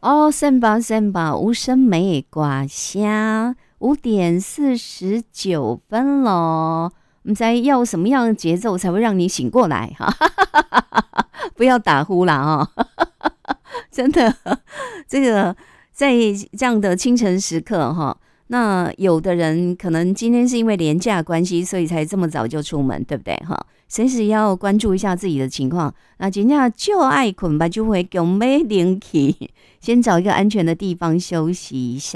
哦，散吧散吧，无声没挂虾，5:49喽。我们在要什么样的节奏才会让你醒过来哈？不要打呼啦哦，真的，这个在这样的清晨时刻哈，那有的人可能今天是因为连假关系，所以才这么早就出门，对不对哈？随时要关注一下自己的情况。那真正就爱困吧，就会强要灵气，先找一个安全的地方休息一下。